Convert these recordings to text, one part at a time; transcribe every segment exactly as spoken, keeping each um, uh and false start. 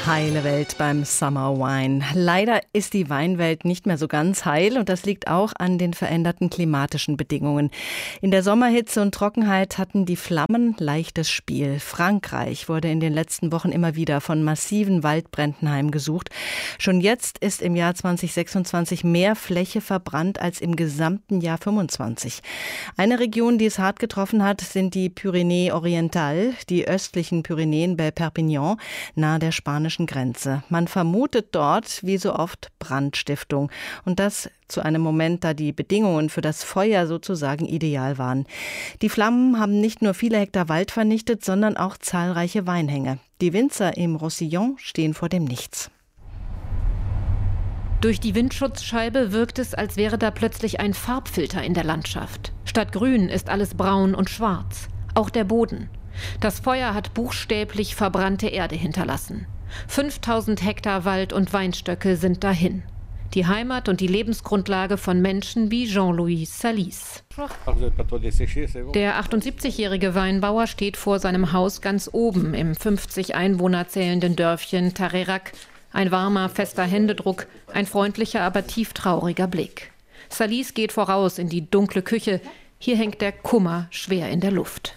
Heile Welt beim Summer Wine. Leider ist die Weinwelt nicht mehr so ganz heil und das liegt auch an den veränderten klimatischen Bedingungen. In der Sommerhitze und Trockenheit hatten die Flammen leichtes Spiel. Frankreich wurde in den letzten Wochen immer wieder von massiven Waldbränden heimgesucht. Schon jetzt ist im Jahr zwanzig sechsundzwanzig mehr Fläche verbrannt als im gesamten Jahr fünfundzwanzig. Eine Region, die es hart getroffen hat, sind die Pyrenäen Orientales, die östlichen Pyrenäen bei Perpignan, nahe der spanischen Grenze. Man vermutet dort, wie so oft, Brandstiftung. Und das zu einem Moment, da die Bedingungen für das Feuer sozusagen ideal waren. Die Flammen haben nicht nur viele Hektar Wald vernichtet, sondern auch zahlreiche Weinhänge. Die Winzer im Roussillon stehen vor dem Nichts. Durch die Windschutzscheibe wirkt es, als wäre da plötzlich ein Farbfilter in der Landschaft. Statt grün ist alles braun und schwarz. Auch der Boden. Das Feuer hat buchstäblich verbrannte Erde hinterlassen. fünftausend Hektar Wald und Weinstöcke sind dahin. Die Heimat und die Lebensgrundlage von Menschen wie Jean-Louis Salis. Der achtundsiebzigjährige Weinbauer steht vor seinem Haus ganz oben im fünfzig Einwohner zählenden Dörfchen Tarerac. Ein warmer, fester Händedruck, ein freundlicher, aber tieftrauriger Blick. Salis geht voraus in die dunkle Küche. Hier hängt der Kummer schwer in der Luft.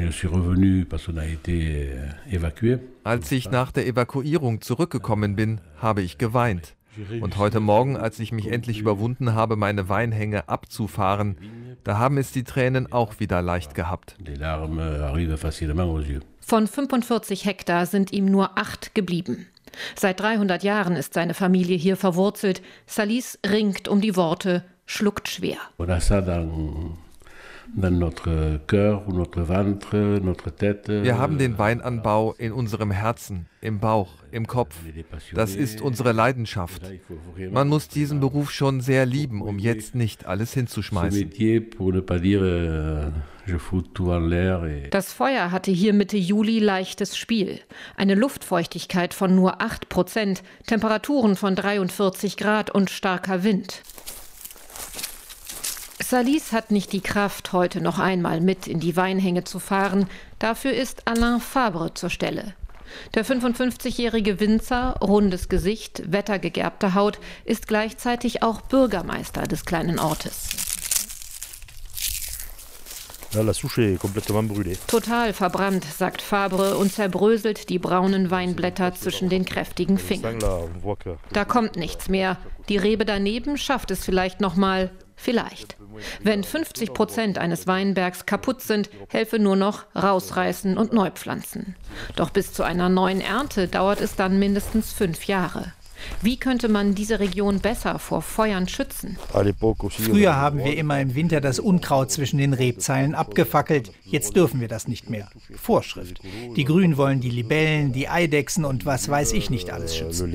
Als ich nach der Evakuierung zurückgekommen bin, habe ich geweint. Und heute Morgen, als ich mich endlich überwunden habe, meine Weinhänge abzufahren, da haben es die Tränen auch wieder leicht gehabt. Von fünfundvierzig Hektar sind ihm nur acht geblieben. Seit dreihundert Jahren ist seine Familie hier verwurzelt. Salis ringt um die Worte, schluckt schwer. Wir haben den Weinanbau in unserem Herzen, im Bauch, im Kopf. Das ist unsere Leidenschaft. Man muss diesen Beruf schon sehr lieben, um jetzt nicht alles hinzuschmeißen. Das Feuer hatte hier Mitte Juli leichtes Spiel. Eine Luftfeuchtigkeit von nur acht Prozent, Temperaturen von dreiundvierzig Grad und starker Wind. Salis hat nicht die Kraft, heute noch einmal mit in die Weinhänge zu fahren. Dafür ist Alain Fabre zur Stelle. Der fünfundfünfzigjährige Winzer, rundes Gesicht, wettergegerbte Haut, ist gleichzeitig auch Bürgermeister des kleinen Ortes. Total verbrannt, sagt Fabre und zerbröselt die braunen Weinblätter zwischen den kräftigen Fingern. Da kommt nichts mehr. Die Rebe daneben schafft es vielleicht noch mal. Vielleicht. Wenn fünfzig Prozent eines Weinbergs kaputt sind, helfe nur noch rausreißen und neu pflanzen. Doch bis zu einer neuen Ernte dauert es dann mindestens fünf Jahre. Wie könnte man diese Region besser vor Feuern schützen? Früher haben wir immer im Winter das Unkraut zwischen den Rebzeilen abgefackelt. Jetzt dürfen wir das nicht mehr. Vorschrift. Die Grünen wollen die Libellen, die Eidechsen und was weiß ich nicht alles schützen.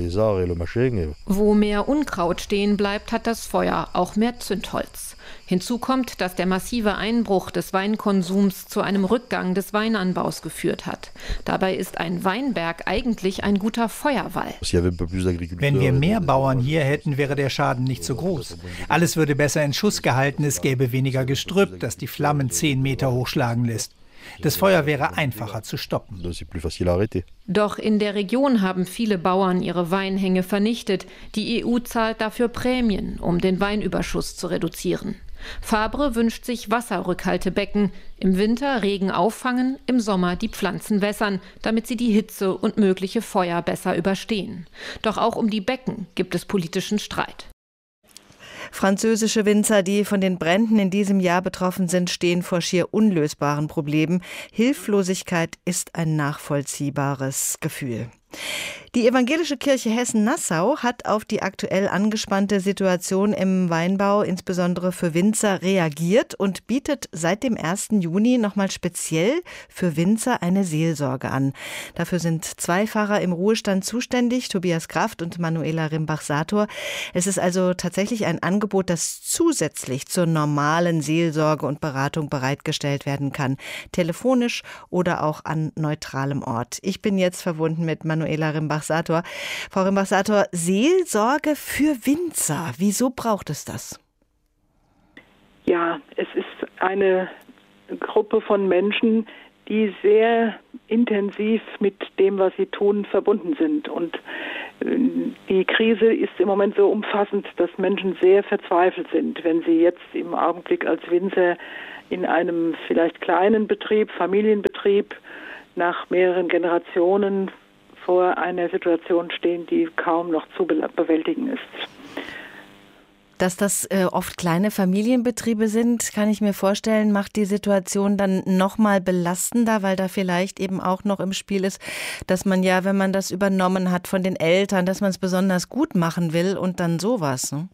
Wo mehr Unkraut stehen bleibt, hat das Feuer auch mehr Zündholz. Hinzu kommt, dass der massive Einbruch des Weinkonsums zu einem Rückgang des Weinanbaus geführt hat. Dabei ist ein Weinberg eigentlich ein guter Feuerwall. Wenn wir mehr Bauern hier hätten, wäre der Schaden nicht so groß. Alles würde besser in Schuss gehalten, es gäbe weniger Gestrüpp, das die Flammen zehn Meter hochschlagen lässt. Das Feuer wäre einfacher zu stoppen. Doch in der Region haben viele Bauern ihre Weinhänge vernichtet. Die E U zahlt dafür Prämien, um den Weinüberschuss zu reduzieren. Fabre wünscht sich Wasserrückhaltebecken. Im Winter Regen auffangen, im Sommer die Pflanzen wässern, damit sie die Hitze und mögliche Feuer besser überstehen. Doch auch um die Becken gibt es politischen Streit. Französische Winzer, die von den Bränden in diesem Jahr betroffen sind, stehen vor schier unlösbaren Problemen. Hilflosigkeit ist ein nachvollziehbares Gefühl. Die Evangelische Kirche Hessen-Nassau hat auf die aktuell angespannte Situation im Weinbau, insbesondere für Winzer, reagiert und bietet seit dem ersten Juni nochmal speziell für Winzer eine Seelsorge an. Dafür sind zwei Pfarrer im Ruhestand zuständig, Tobias Kraft und Manuela Rimbach-Sator. Es ist also tatsächlich ein Angebot, das zusätzlich zur normalen Seelsorge und Beratung bereitgestellt werden kann. Telefonisch oder auch an neutralem Ort. Ich bin jetzt verbunden mit Manuela Rimbach-Sator. Frau Rimbach-Sator, Seelsorge für Winzer. Wieso braucht es das? Ja, es ist eine Gruppe von Menschen, die sehr intensiv mit dem, was sie tun, verbunden sind. Und die Krise ist im Moment so umfassend, dass Menschen sehr verzweifelt sind, wenn sie jetzt im Augenblick als Winzer in einem vielleicht kleinen Betrieb, Familienbetrieb, nach mehreren Generationen vor einer Situation stehen, die kaum noch zu bewältigen ist. Dass das äh, oft kleine Familienbetriebe sind, kann ich mir vorstellen, macht die Situation dann noch mal belastender, weil da vielleicht eben auch noch im Spiel ist, dass man ja, wenn man das übernommen hat von den Eltern, dass man es besonders gut machen will und dann sowas. Ne?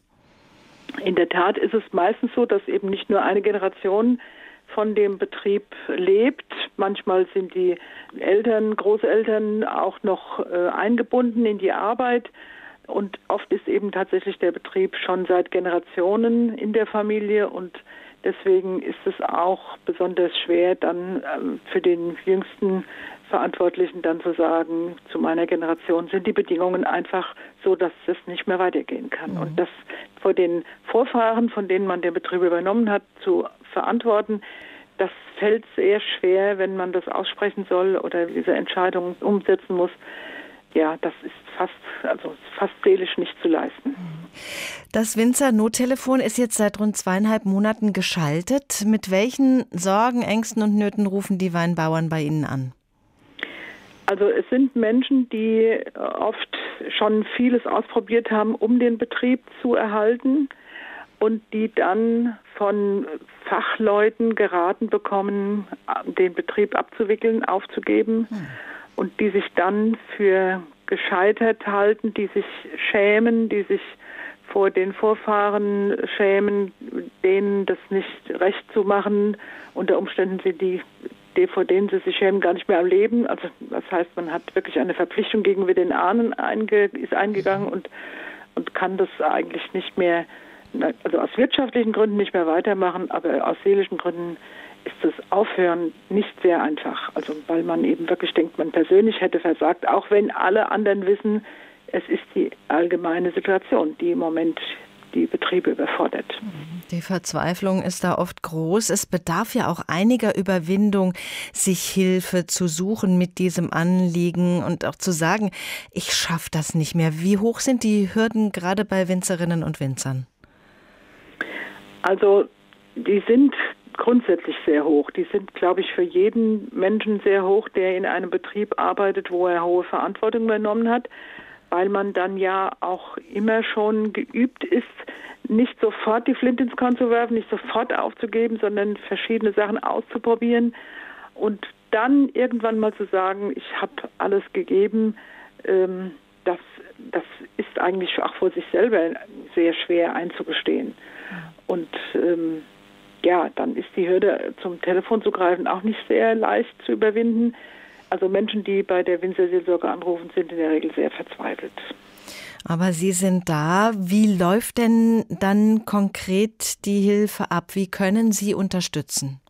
In der Tat ist es meistens so, dass eben nicht nur eine Generation von dem Betrieb lebt. Manchmal sind die Eltern, Großeltern auch noch äh, eingebunden in die Arbeit. Und oft ist eben tatsächlich der Betrieb schon seit Generationen in der Familie und deswegen ist es auch besonders schwer, dann ähm, für den jüngsten Verantwortlichen dann zu sagen, zu meiner Generation sind die Bedingungen einfach so, dass es nicht mehr weitergehen kann. Mhm. Und das vor den Vorfahren, von denen man den Betrieb übernommen hat, zu verantworten, das fällt sehr schwer, wenn man das aussprechen soll oder diese Entscheidung umsetzen muss. Ja, das ist fast, also fast seelisch nicht zu leisten. Das Winzer-Nottelefon ist jetzt seit rund zweieinhalb Monaten geschaltet. Mit welchen Sorgen, Ängsten und Nöten rufen die Weinbauern bei Ihnen an? Also es sind Menschen, die oft schon vieles ausprobiert haben, um den Betrieb zu erhalten und die dann von Fachleuten geraten bekommen, den Betrieb abzuwickeln, aufzugeben. Hm. Und die sich dann für gescheitert halten, die sich schämen, die sich vor den Vorfahren schämen, denen das nicht recht zu machen. Unter Umständen sind die, die, vor denen sie sich schämen, gar nicht mehr am Leben. Also das heißt, man hat wirklich eine Verpflichtung gegenüber den Ahnen einge, ist eingegangen und, und kann das eigentlich nicht mehr, also aus wirtschaftlichen Gründen nicht mehr weitermachen, aber aus seelischen Gründen ist das Aufhören nicht sehr einfach. Also weil man eben wirklich denkt, man persönlich hätte versagt, auch wenn alle anderen wissen, es ist die allgemeine Situation, die im Moment die Betriebe überfordert. Die Verzweiflung ist da oft groß. Es bedarf ja auch einiger Überwindung, sich Hilfe zu suchen mit diesem Anliegen und auch zu sagen, ich schaffe das nicht mehr. Wie hoch sind die Hürden gerade bei Winzerinnen und Winzern? Also die sind grundsätzlich sehr hoch. Die sind, glaube ich, für jeden Menschen sehr hoch, der in einem Betrieb arbeitet, wo er hohe Verantwortung übernommen hat, weil man dann ja auch immer schon geübt ist, nicht sofort die Flinte ins Korn zu werfen, nicht sofort aufzugeben, sondern verschiedene Sachen auszuprobieren und dann irgendwann mal zu sagen, ich habe alles gegeben. Ähm, das, das ist eigentlich auch vor sich selber sehr schwer einzugestehen. Und ähm, ja, dann ist die Hürde, zum Telefon zu greifen, auch nicht sehr leicht zu überwinden. Also Menschen, die bei der Winzerseelsorge anrufen, sind in der Regel sehr verzweifelt. Aber Sie sind da. Wie läuft denn dann konkret die Hilfe ab? Wie können Sie unterstützen?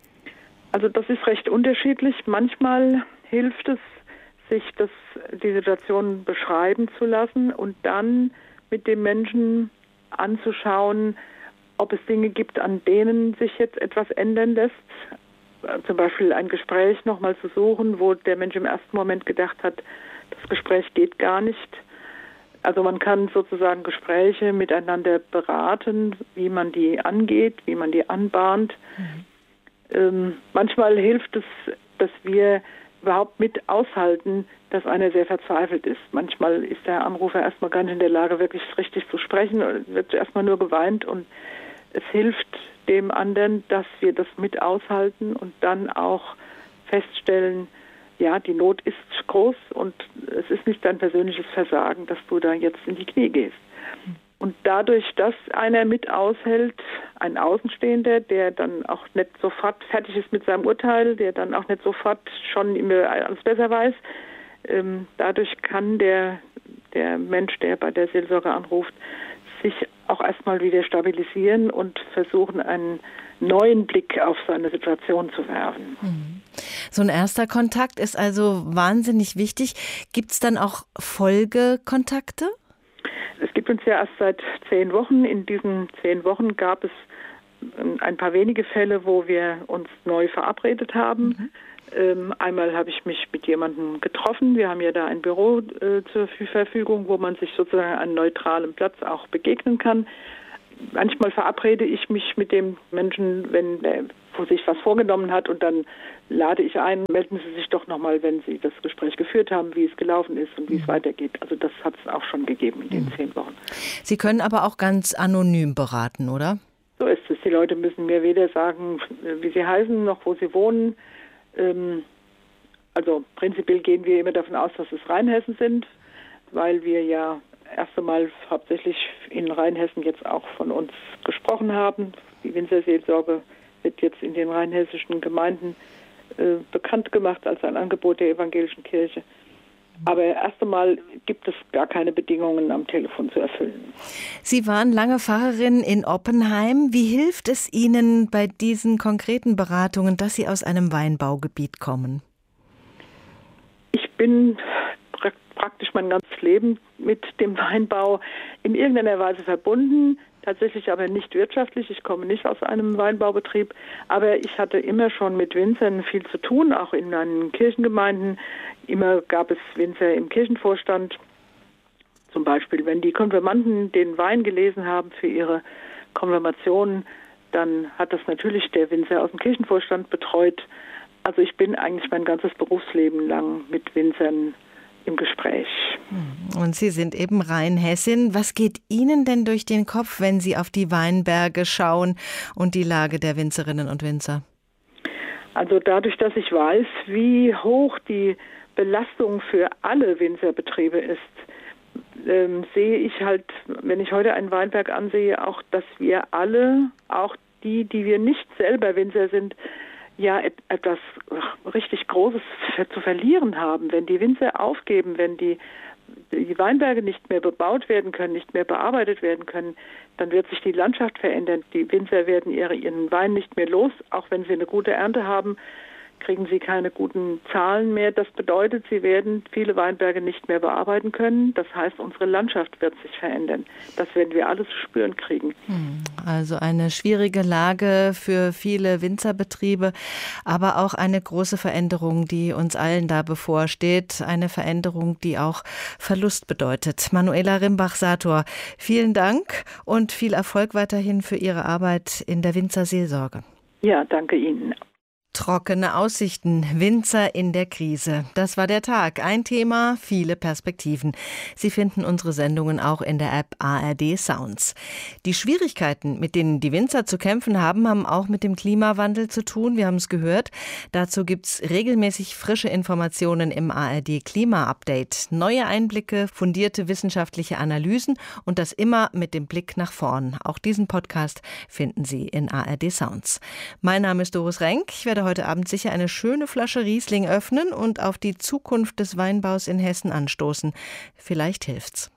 Also das ist recht unterschiedlich. Manchmal hilft es, sich das, die Situation beschreiben zu lassen und dann mit dem Menschen anzuschauen, ob es Dinge gibt, an denen sich jetzt etwas ändern lässt. Zum Beispiel ein Gespräch nochmal zu suchen, wo der Mensch im ersten Moment gedacht hat, das Gespräch geht gar nicht. Also man kann sozusagen Gespräche miteinander beraten, wie man die angeht, wie man die anbahnt. Mhm. Ähm, manchmal hilft es, dass wir überhaupt mit aushalten, dass einer sehr verzweifelt ist. Manchmal ist der Anrufer erstmal gar nicht in der Lage, wirklich richtig zu sprechen, wird erstmal nur geweint und es hilft dem anderen, dass wir das mit aushalten und dann auch feststellen, ja, die Not ist groß und es ist nicht dein persönliches Versagen, dass du da jetzt in die Knie gehst. Und dadurch, dass einer mit aushält, ein Außenstehender, der dann auch nicht sofort fertig ist mit seinem Urteil, der dann auch nicht sofort schon immer alles besser weiß, ähm, dadurch kann der, der Mensch, der bei der Seelsorge anruft, sich auch erstmal wieder stabilisieren und versuchen, einen neuen Blick auf seine Situation zu werfen. So ein erster Kontakt ist also wahnsinnig wichtig. Gibt es dann auch Folgekontakte? Es gibt uns ja erst seit zehn Wochen. In diesen zehn Wochen gab es ein paar wenige Fälle, wo wir uns neu verabredet haben. Mhm. Ähm, einmal habe ich mich mit jemandem getroffen. Wir haben ja da ein Büro äh, zur Verfügung, wo man sich sozusagen an neutralem Platz auch begegnen kann. Manchmal verabrede ich mich mit dem Menschen, wenn der wo sich was vorgenommen hat, und dann lade ich ein, melden Sie sich doch nochmal, wenn Sie das Gespräch geführt haben, wie es gelaufen ist und wie es weitergeht. Also das hat es auch schon gegeben in den zehn Wochen. Sie können aber auch ganz anonym beraten, oder? So ist es. Die Leute müssen mir weder sagen, wie sie heißen, noch wo sie wohnen. Ähm, also prinzipiell gehen wir immer davon aus, dass es Rheinhessen sind, weil wir ja erst einmal hauptsächlich in Rheinhessen jetzt auch von uns gesprochen haben. Die Winzerseelsorge wird jetzt in den rheinhessischen Gemeinden äh, bekannt gemacht als ein Angebot der evangelischen Kirche. Aber erst einmal gibt es gar keine Bedingungen am Telefon zu erfüllen. Sie waren lange Pfarrerin in Oppenheim. Wie hilft es Ihnen bei diesen konkreten Beratungen, dass Sie aus einem Weinbaugebiet kommen? Ich bin pra- praktisch mein ganzes Leben mit dem Weinbau in irgendeiner Weise verbunden. Tatsächlich aber nicht wirtschaftlich. Ich komme nicht aus einem Weinbaubetrieb. Aber ich hatte immer schon mit Winzern viel zu tun, auch in meinen Kirchengemeinden. Immer gab es Winzer im Kirchenvorstand. Zum Beispiel, wenn die Konfirmanden den Wein gelesen haben für ihre Konfirmation, dann hat das natürlich der Winzer aus dem Kirchenvorstand betreut. Also ich bin eigentlich mein ganzes Berufsleben lang mit Winzern im Gespräch. Und Sie sind eben Rheinhessin. Was geht Ihnen denn durch den Kopf, wenn Sie auf die Weinberge schauen und die Lage der Winzerinnen und Winzer? Also dadurch, dass ich weiß, wie hoch die Belastung für alle Winzerbetriebe ist, ähm, sehe ich halt, wenn ich heute einen Weinberg ansehe, auch, dass wir alle, auch die, die wir nicht selber Winzer sind, ja etwas richtig Großes zu verlieren haben. Wenn die Winzer aufgeben, wenn die, die Weinberge nicht mehr bebaut werden können, nicht mehr bearbeitet werden können, dann wird sich die Landschaft verändern. Die Winzer werden ihre, ihren Wein nicht mehr los, auch wenn sie eine gute Ernte haben, kriegen sie keine guten Zahlen mehr. Das bedeutet, sie werden viele Weinberge nicht mehr bearbeiten können. Das heißt, unsere Landschaft wird sich verändern. Das werden wir alles zu spüren kriegen. Also eine schwierige Lage für viele Winzerbetriebe, aber auch eine große Veränderung, die uns allen da bevorsteht. Eine Veränderung, die auch Verlust bedeutet. Manuela Rimbach-Sator, vielen Dank und viel Erfolg weiterhin für Ihre Arbeit in der Winzerseelsorge. Ja, danke Ihnen. Trockene Aussichten, Winzer in der Krise. Das war der Tag. Ein Thema, viele Perspektiven. Sie finden unsere Sendungen auch in der App A R D Sounds. Die Schwierigkeiten, mit denen die Winzer zu kämpfen haben, haben auch mit dem Klimawandel zu tun. Wir haben es gehört. Dazu gibt's regelmäßig frische Informationen im A R D Klima-Update. Neue Einblicke, fundierte wissenschaftliche Analysen und das immer mit dem Blick nach vorn. Auch diesen Podcast finden Sie in A R D Sounds. Mein Name ist Doris Renk. Ich werde heute Abend sicher eine schöne Flasche Riesling öffnen und auf die Zukunft des Weinbaus in Hessen anstoßen. Vielleicht hilft's.